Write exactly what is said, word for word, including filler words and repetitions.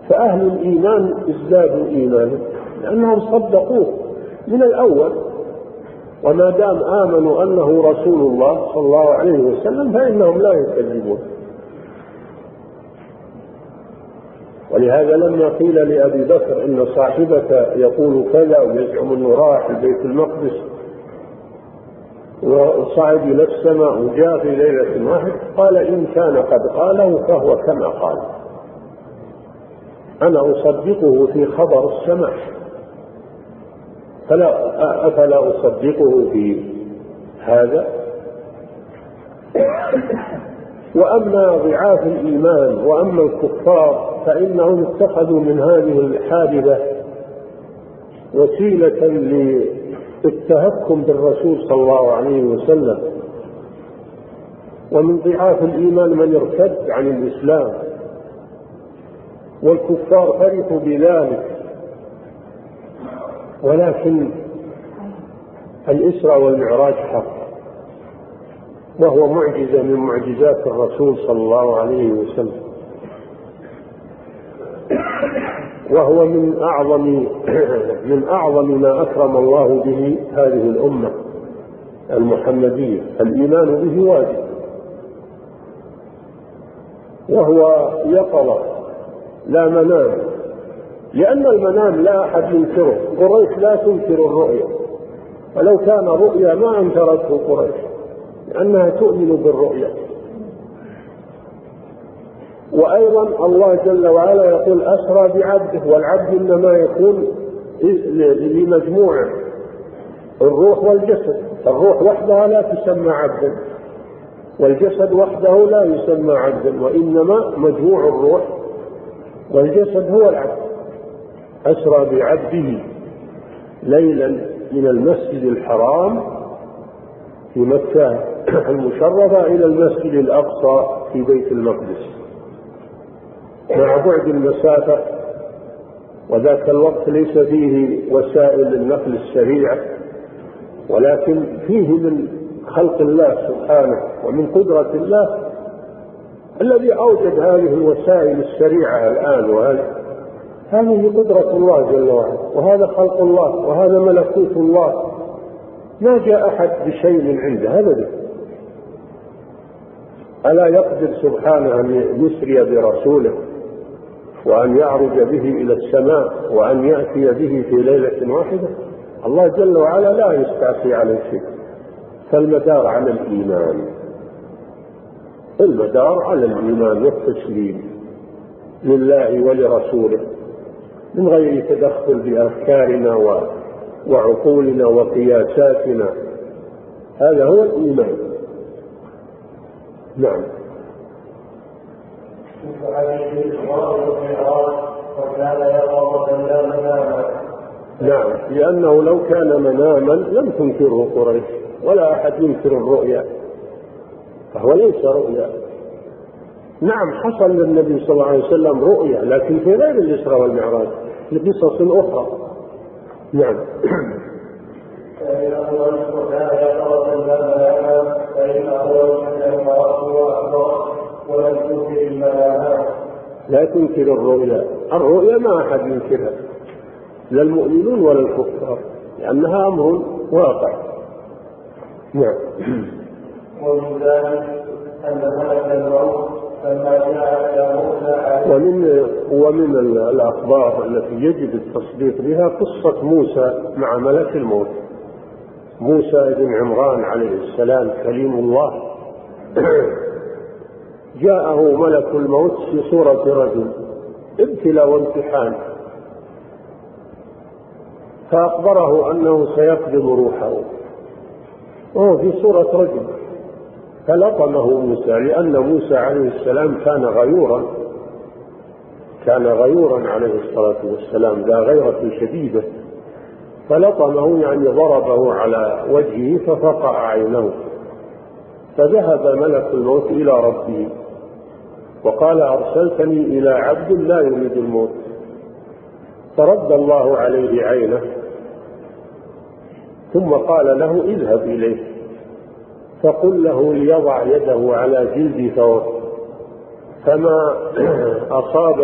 فأهل الإيمان ازدادوا إيمانا لأنهم صدقوه من الأول، وما دام آمنوا أنه رسول الله صلى الله عليه وسلم فإنهم لا يكذبون. ولهذا لما قيل لأبي بكر إن صاحبك يقول كذا ويزعم أنه راح بيت المقدس وصعد إلى السماء وجاء في ليلة واحدة، قال إن كان قد قاله فهو كما قال، أنا أصدقه في خبر السماء فلا أفلا أصدقه في هذا. وأما ضعاف الإيمان وأما الكفار فإنهم اتخذوا من هذه الحادثة وسيلة للتهكم بالرسول صلى الله عليه وسلم. ومن ضعاف الإيمان من ارتد عن الإسلام، والكفار فرحوا بذلك. ولكن الإسراء والمعراج حق، وهو معجزة من معجزات الرسول صلى الله عليه وسلم، وهو من أعظم من أعظم ما أكرم الله به هذه الأمة المحمدية. الإيمان به واجب، وهو يقظة لا منام، لأن المنام لا أحد ينكره. قريش لا تنكر الرؤيا، ولو كان رؤيا ما أنكرته قريش لأنها تؤمن بالرؤيا. وأيضا الله جل وعلا يقول أسرى بعبده، والعبد إنما يكون لمجموعة الروح والجسد. الروح وحدها لا تسمى عبدا، والجسد وحده لا يسمى عبدا، وإنما مجموع الروح والجسد هو العبد. أسرى بعبده ليلا من المسجد الحرام في مكة المشرفة إلى المسجد الأقصى في بيت المقدس، مع بعد المسافة، وذاك الوقت ليس فيه وسائل النقل السريعة، ولكن فيه من خلق الله سبحانه ومن قدرة الله الذي أوجد هذه الوسائل السريعة الآن. وهذه هذه قدرة الله جل وعلا، وهذا خلق الله، وهذا ملكوت الله. ما جاء أحد بشيء من عنده أبدا. ألا يقدر سبحانه أن يسري برسوله وأن يعرج به إلى السماء وأن يأتي به في ليلة واحدة؟ الله جل وعلا لا يستعصي عليه شيء. فالمدار على الإيمان، المدار على الإيمان والتسليم لله ولرسوله من غير تدخل بأفكارنا وعقولنا وقياساتنا. هذا هو الإيمان. نعم. نعم، لأنه لو كان مناما لم تنكره قريش، ولا أحد ينكر الرؤيا، فهو ليس رؤيا. نعم، حصل للنبي صلى الله عليه وسلم رؤيا، لكن في غير الإسراء والمعراج، في قصص أخرى. نعم. لا تنكر الرؤيا. الرؤيا ما أحد ينكرها، لا المؤمنون ولا الكفار، لأنها أمر واقع. نعم. ومن ذلك أن ملك الموت لما جاء إلى موسى ومن ومن الأخبار التي يجب التصديق بها قصة موسى مع ملك الموت. موسى بن عمران عليه السلام كليم الله جاءه ملك الموت في صورة رجل، ابتلاء وامتحان، فأخبره أنه سيقبض روحه وهو في صورة رجل، فلطمه موسى، لأن موسى عليه السلام كان غيورا كان غيورا عليه الصلاة والسلام، ذا غيرة شديدة، فلطمه يعني ضربه على وجهه ففقع عينه. فذهب ملك الموت إلى ربه وقال أرسلتني إلى عبد لا يريد الموت، فرد الله عليه عينه، ثم قال له اذهب إليه فقل له ليضع يده على جلد ثور، فما أصاب